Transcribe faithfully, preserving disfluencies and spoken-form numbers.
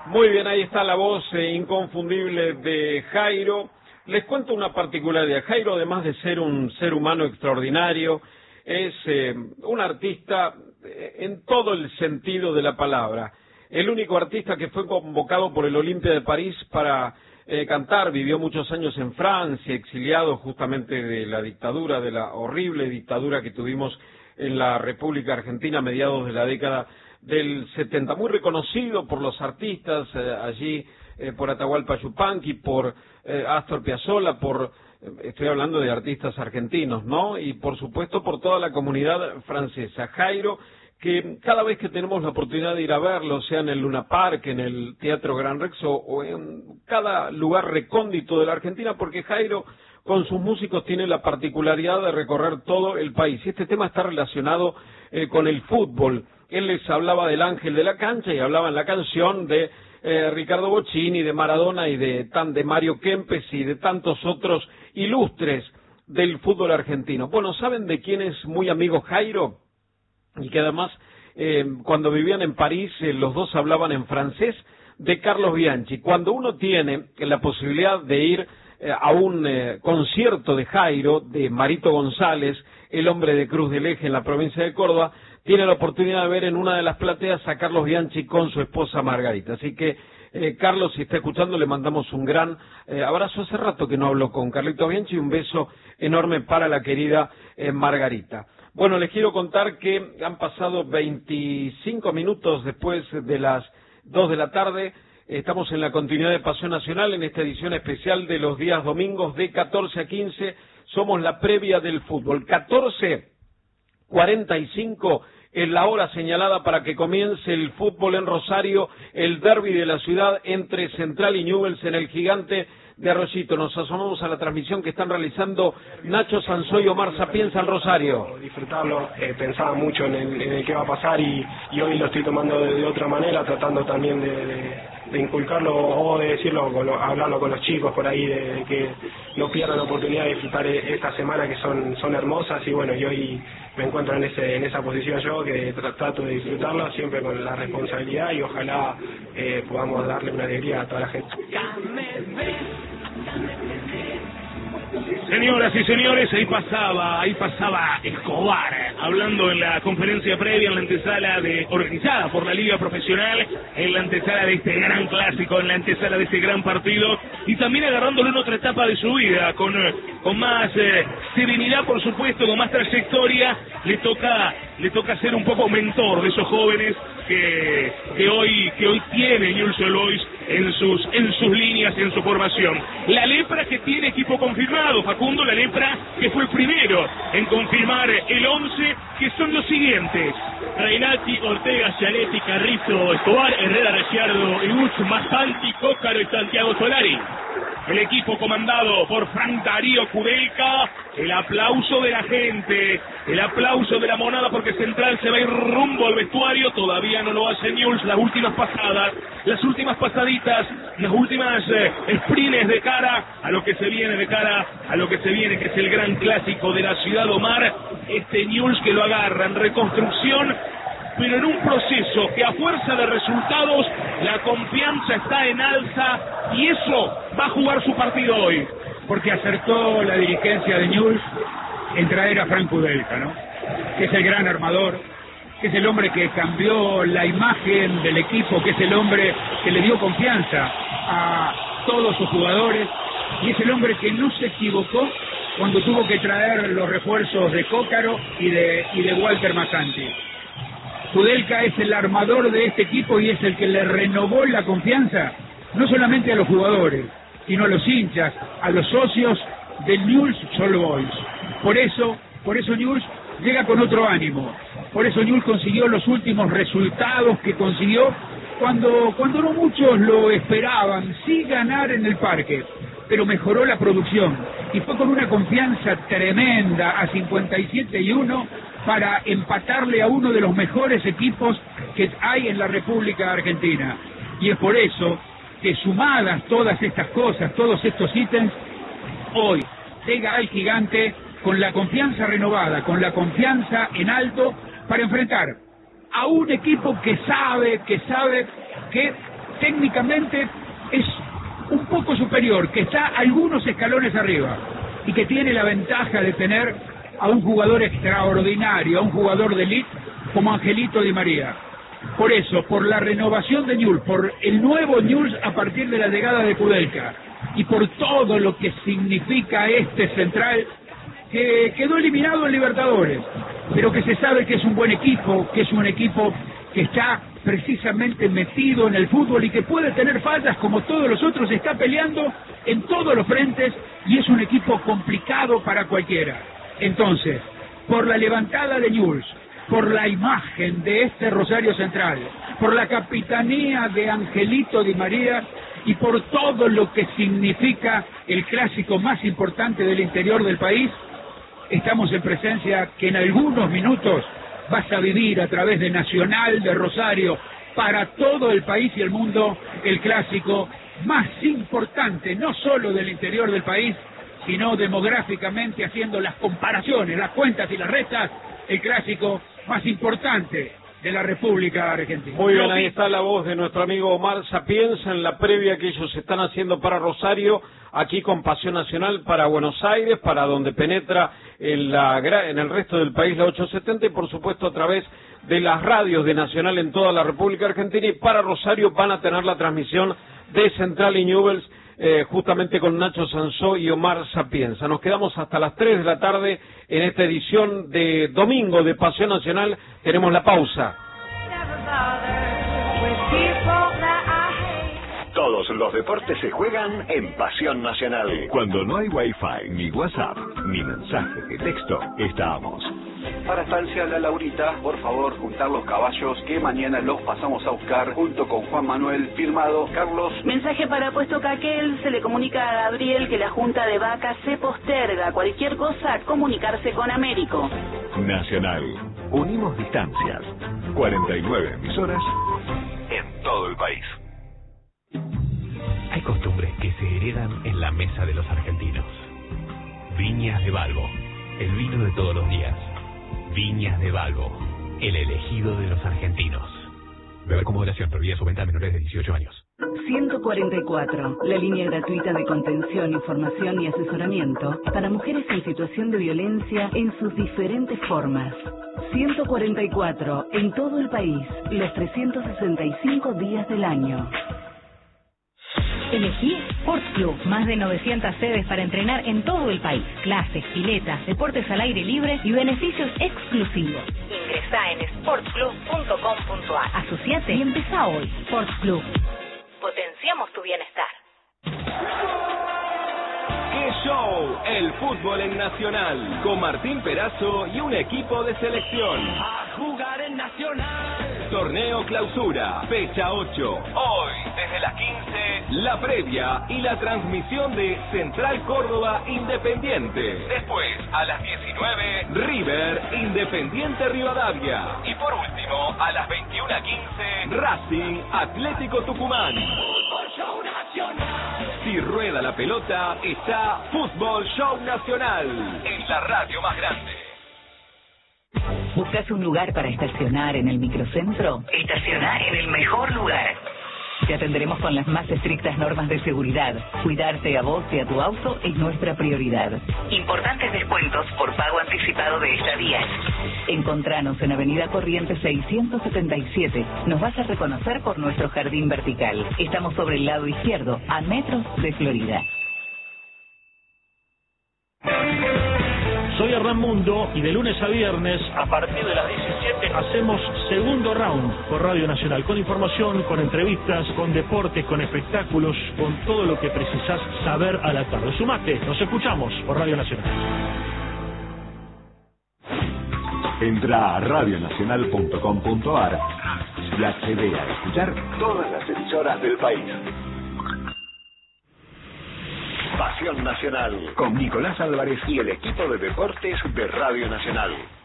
Muy bien, ahí está la voz eh, inconfundible de Jairo. Les cuento una particularidad. Jairo, además de ser un ser humano extraordinario, es eh, un artista eh, en todo el sentido de la palabra. El único artista que fue convocado por el Olimpia de París para eh, cantar, vivió muchos años en Francia, exiliado justamente de la dictadura, de la horrible dictadura que tuvimos en la República Argentina a mediados de la década del setenta, muy reconocido por los artistas eh, allí, eh, por Atahualpa Yupanqui, por eh, Astor Piazzolla, por, eh, estoy hablando de artistas argentinos, ¿no? Y por supuesto por toda la comunidad francesa. Jairo, que cada vez que tenemos la oportunidad de ir a verlo, sea en el Luna Park, en el Teatro Gran Rex o, o en cada lugar recóndito de la Argentina, porque Jairo con sus músicos tiene la particularidad de recorrer todo el país. Y este tema está relacionado eh, con el fútbol. Él les hablaba del ángel de la cancha y hablaba en la canción de eh, Ricardo Bocchini, de Maradona y de, tan, de Mario Kempes y de tantos otros ilustres del fútbol argentino. Bueno, ¿saben de quién es muy amigo Jairo? Y que además, eh, cuando vivían en París, eh, los dos hablaban en francés, de Carlos Bianchi. Cuando uno tiene la posibilidad de ir eh, a un eh, concierto de Jairo, de Marito González, el hombre de Cruz del Eje en la provincia de Córdoba, tiene la oportunidad de ver en una de las plateas a Carlos Bianchi con su esposa Margarita. Así que, eh, Carlos, si está escuchando, le mandamos un gran eh, abrazo. Hace rato que no hablo con Carlito Bianchi y un beso enorme para la querida eh, Margarita. Bueno, les quiero contar que han pasado veinticinco minutos después de las dos de la tarde. Estamos en la continuidad de Pasión Nacional en esta edición especial de los días domingos de catorce a quince. Somos la previa del fútbol. catorce cuarenta y cinco es la hora señalada para que comience el fútbol en Rosario, el derbi de la ciudad entre Central y Newell's en el Gigante de Arroyito. Nos asomamos a la transmisión que están realizando Nacho Sanzoy y Omar Sapienza en Rosario. Disfrutarlo, eh, pensaba mucho en el, en el que va a pasar y, y hoy lo estoy tomando de, de otra manera, tratando también de, de, de inculcarlo o de decirlo, con lo, hablarlo con los chicos por ahí, de, de que no pierdan la oportunidad de disfrutar esta semana que son, son hermosas y bueno, y hoy me encuentro en, ese, en esa posición yo que trato de disfrutarlo siempre con la responsabilidad y ojalá eh, podamos darle una alegría a toda la gente. Señoras y señores, ahí pasaba, ahí pasaba Escobar, hablando en la conferencia previa, en la antesala de, organizada por la Liga Profesional, en la antesala de este gran clásico, en la antesala de este gran partido, y también agarrándolo en otra etapa de su vida, con, con más eh, serenidad, por supuesto, con más trayectoria, le toca, le toca ser un poco mentor de esos jóvenes que, que hoy, que hoy tiene Newell's Old Boys en sus, en sus líneas, en su formación. La lepra que tiene equipo confirmado, Facundo, la lepra que fue el primero en confirmar el once, que son los siguientes: Reinaldi, Ortega, Gianetti, Carrizo, Escobar, Herrera, Ricciardo, Iguch, Massanti, Cócaro y Santiago Solari. El equipo comandado por Frank Darío Kudelka, el aplauso de la gente, el aplauso de la monada porque Central se va a ir rumbo al vestuario, todavía no lo hace Newell's, las últimas pasadas, las últimas pasaditas, las últimas eh, sprints de cara a lo que se viene, de cara a lo que se viene, que es el gran clásico de la ciudad Omar, este Newell's que lo agarra en reconstrucción, pero en un proceso que a fuerza de resultados la confianza está en alza y eso va a jugar su partido hoy. Porque acertó la dirigencia de Newell's en traer a Frank Kudelka, ¿no? Que es el gran armador, que es el hombre que cambió la imagen del equipo, que es el hombre que le dio confianza a todos sus jugadores y es el hombre que no se equivocó cuando tuvo que traer los refuerzos de Cócaro y de, y de Walter Massanti. Kudelka es el armador de este equipo y es el que le renovó la confianza, no solamente a los jugadores, sino a los hinchas, a los socios del Newell's Old Boys. Por eso, por eso Newell's llega con otro ánimo. Por eso Newell's consiguió los últimos resultados que consiguió cuando, cuando no muchos lo esperaban, sí ganar en el parque, pero mejoró la producción y fue con una confianza tremenda a cincuenta y siete y uno para empatarle a uno de los mejores equipos que hay en la República Argentina. Y es por eso que sumadas todas estas cosas, todos estos ítems, hoy llega al Gigante con la confianza renovada, con la confianza en alto para enfrentar a un equipo que sabe, que sabe que técnicamente es un poco superior, que está algunos escalones arriba y que tiene la ventaja de tener a un jugador extraordinario, a un jugador de elite como Angelito Di María. Por eso, por la renovación de Newell's, por el nuevo Newell's a partir de la llegada de Kudelka y por todo lo que significa este central que quedó eliminado en Libertadores, pero que se sabe que es un buen equipo, que es un equipo que está precisamente metido en el fútbol y que puede tener fallas como todos los otros, está peleando en todos los frentes y es un equipo complicado para cualquiera. Entonces, por la levantada de Newell's, por la imagen de este Rosario Central, por la capitanía de Angelito Di María y por todo lo que significa el clásico más importante del interior del país, estamos en presencia que en algunos minutos vas a vivir a través de Nacional de Rosario para todo el país y el mundo el clásico más importante, no solo del interior del país, sino demográficamente, haciendo las comparaciones, las cuentas y las restas, el clásico más importante de la República Argentina. Muy bien, ahí está la voz de nuestro amigo Omar Sapienza en la previa que ellos están haciendo para Rosario, aquí con Pasión Nacional para Buenos Aires, para donde penetra en, la, en el resto del país la ochocientos setenta y por supuesto a través de las radios de Nacional en toda la República Argentina, y para Rosario van a tener la transmisión de Central y Newell's, Eh, justamente con Nacho Sansó y Omar Sapienza. Nos quedamos hasta las tres de la tarde en esta edición de domingo de Pasión Nacional. Tenemos la pausa. Todos los deportes se juegan en Pasión Nacional. Cuando no hay wifi, ni WhatsApp, ni mensaje de texto, estamos. Para Estancia La Laurita, por favor, juntar los caballos que mañana los pasamos a buscar junto con Juan Manuel, firmado Carlos. Mensaje para Puesto Caquel, se le comunica a Gabriel que la junta de vacas se posterga. Cualquier cosa, comunicarse con Américo. Nacional, unimos distancias. cuarenta y nueve emisoras en todo el país. Hay costumbres que se heredan en la mesa de los argentinos. Viñas de Balbo, el vino de todos los días. Viñas de Balbo, el elegido de los argentinos. Beber con moderación, prohibida su venta a menores de dieciocho años. ciento cuarenta y cuatro, la línea gratuita de contención, información y asesoramiento para mujeres en situación de violencia en sus diferentes formas. ciento cuarenta y cuatro, en todo el país, los trescientos sesenta y cinco días del año. Elegí Sports Club, más de novecientas sedes para entrenar en todo el país. Clases, piletas, deportes al aire libre y beneficios exclusivos. Ingresá en sports club punto com punto a r. Asociate y empezá hoy. Sports Club. Potenciamos tu bienestar. ¡Qué show! El fútbol en Nacional, con Martín Perazo y un equipo de selección. A jugar en Nacional. Torneo Clausura, fecha ocho. Hoy, desde las quince, la previa y la transmisión de Central Córdoba Independiente. Después, a las diecinueve, River Independiente Rivadavia. Y por último, a las veintiuna quince, Racing Atlético Tucumán. Fútbol Show Nacional. Si rueda la pelota, está Fútbol Show Nacional, en la radio más grande. ¿Buscas un lugar para estacionar en el microcentro? Estacionar en el mejor lugar. Te atenderemos con las más estrictas normas de seguridad. Cuidarte a vos y a tu auto es nuestra prioridad. Importantes descuentos por pago anticipado de estadías. Encontranos en Avenida Corrientes seiscientos setenta y siete. Nos vas a reconocer por nuestro jardín vertical. Estamos sobre el lado izquierdo, a metros de Florida. Soy Hernán Mundo y de lunes a viernes, a partir de las diecisiete, hacemos Segundo Round por Radio Nacional, con información, con entrevistas, con deportes, con espectáculos, con todo lo que precisás saber a la tarde. Sumate, nos escuchamos por Radio Nacional. Entra a radio nacional punto com punto a r y accede a escuchar todas las emisoras del país. Pasión Nacional, con Nicolás Álvarez y el equipo de deportes de Radio Nacional.